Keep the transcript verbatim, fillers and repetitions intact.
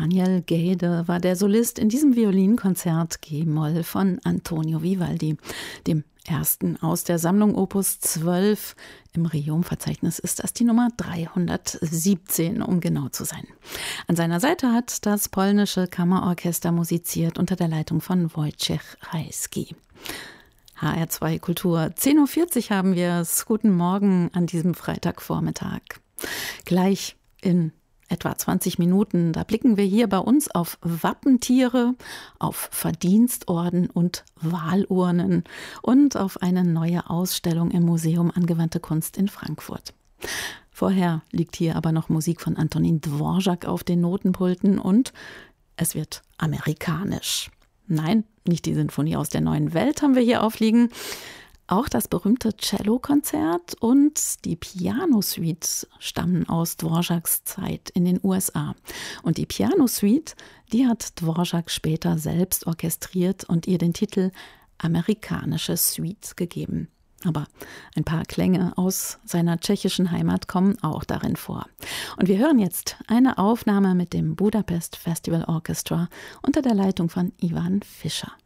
Daniel Gaede war der Solist in diesem Violinkonzert G-Moll von Antonio Vivaldi, dem ersten aus der Sammlung Opus zwölf. Im Regium-Verzeichnis ist das die Nummer dreihundertsiebzehn, um genau zu sein. An seiner Seite hat das polnische Kammerorchester musiziert unter der Leitung von Wojciech Rajski. H R zwei Kultur, zehn Uhr vierzig haben wir es. Guten Morgen an diesem Freitagvormittag. Gleich in etwa zwanzig Minuten, da blicken wir hier bei uns auf Wappentiere, auf Verdienstorden und Wahlurnen und auf eine neue Ausstellung im Museum Angewandte Kunst in Frankfurt. Vorher liegt hier aber noch Musik von Antonin Dvorak auf den Notenpulten und es wird amerikanisch. Nein, nicht die Sinfonie aus der neuen Welt haben wir hier aufliegen. Auch das berühmte Cellokonzert und die Pianosuite stammen aus Dvoraks Zeit in den U S A. Und die Pianosuite, die hat Dvorak später selbst orchestriert und ihr den Titel Amerikanische Suite gegeben. Aber ein paar Klänge aus seiner tschechischen Heimat kommen auch darin vor. Und wir hören jetzt eine Aufnahme mit dem Budapest Festival Orchestra unter der Leitung von Ivan Fischer.